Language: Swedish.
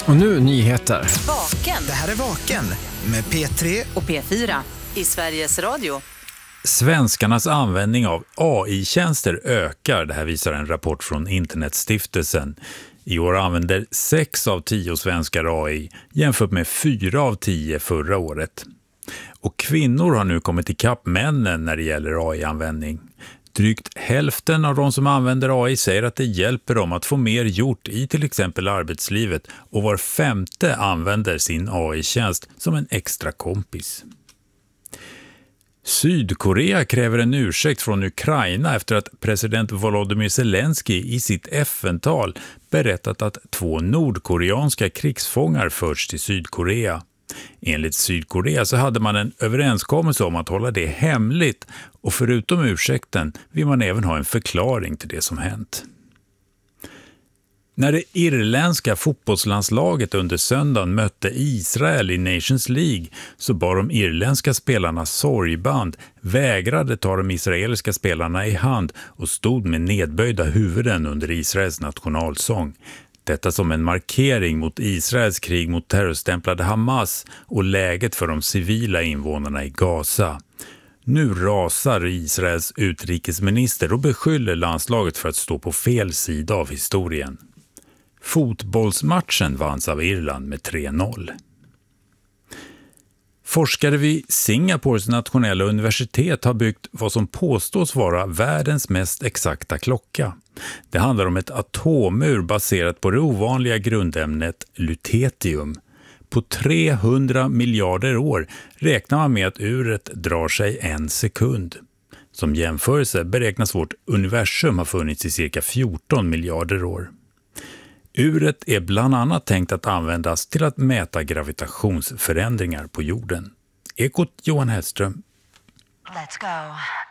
Och nu nyheter. Vaken. Det här är Vaken med P3 och P4 i Sveriges Radio. Svenskarnas användning av AI-tjänster ökar, det här visar en rapport från Internetstiftelsen. I år använder 6 av 10 svenskar AI jämfört med 4 av 10 förra året. Och kvinnor har nu kommit ikapp männen när det gäller AI-användning. Drygt hälften av de som använder AI säger att det hjälper dem att få mer gjort i till exempel arbetslivet, och var femte använder sin AI-tjänst som en extra kompis. Sydkorea kräver en ursäkt från Ukraina efter att president Volodymyr Zelensky i sitt FN-tal berättat att 2 nordkoreanska krigsfångar förts till Sydkorea. Enligt Sydkorea så hade man en överenskommelse om att hålla det hemligt, och förutom ursäkten vill man även ha en förklaring till det som hänt. När det irländska fotbollslandslaget under söndagen mötte Israel i Nations League så bar de irländska spelarna sorgband, vägrade ta de israeliska spelarna i hand och stod med nedböjda huvuden under Israels nationalsång. Detta som en markering mot Israels krig mot terrorstämplade Hamas och läget för de civila invånarna i Gaza. Nu rasar Israels utrikesminister och beskyller landslaget för att stå på fel sida av historien. Fotbollsmatchen vanns av Irland med 3-0. Forskare vid Singapores nationella universitet har byggt vad som påstås vara världens mest exakta klocka. Det handlar om ett atomur baserat på det ovanliga grundämnet lutetium. På 300 miljarder år räknar man med att uret drar sig 1 sekund. Som jämförelse beräknas vårt universum ha funnits i cirka 14 miljarder år. Uret är bland annat tänkt att användas till att mäta gravitationsförändringar på jorden. Ekot Johan Hellström. Let's go.